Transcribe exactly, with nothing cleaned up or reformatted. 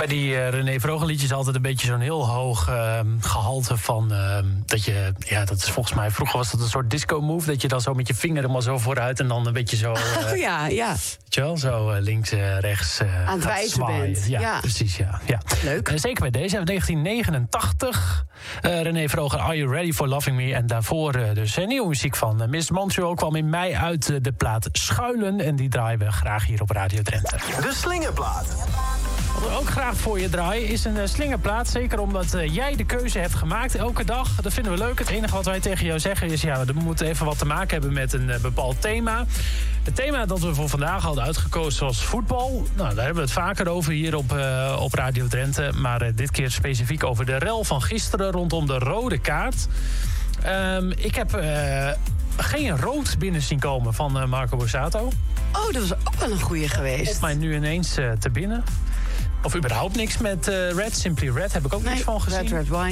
bij die uh, René Vroger liedjes altijd een beetje zo'n heel hoog uh, gehalte van... Uh, dat je, ja, dat is volgens mij... Vroeger was dat een soort disco-move... dat je dan zo met je vinger helemaal zo vooruit... en dan een beetje zo... Uh, oh ja, ja. Weet je wel, zo uh, links, uh, rechts uh, aan het wijzen bent. Ja, ja, precies, ja. ja. Leuk. Uh, zeker bij deze, negentien negenentachtig. Uh, René Vroger, Are You Ready for Loving Me? En daarvoor uh, dus uh, nieuwe muziek van uh, Miss Montreal... kwam in mei uit uh, de plaat Schuilen... en die draaien we graag hier op Radio Drenthe. De Slingerplaat. Wat we ook graag voor je draaien is een uh, slingerplaat. Zeker omdat uh, jij de keuze hebt gemaakt elke dag. Dat vinden we leuk. Het enige wat wij tegen jou zeggen is... ja, we moeten even wat te maken hebben met een uh, bepaald thema. Het thema dat we voor vandaag hadden uitgekozen was voetbal. Nou, daar hebben we het vaker over hier op, uh, op Radio Drenthe. Maar uh, dit keer specifiek over de rel van gisteren rondom de rode kaart. Um, ik heb uh, geen rood binnen zien komen van uh, Marco Borsato. Oh, dat was ook wel een goeie geweest. Op mij nu ineens uh, te binnen. Of überhaupt niks met uh, Red, Simply Red, heb ik ook nee, niks van gezien. Red, Red Wine.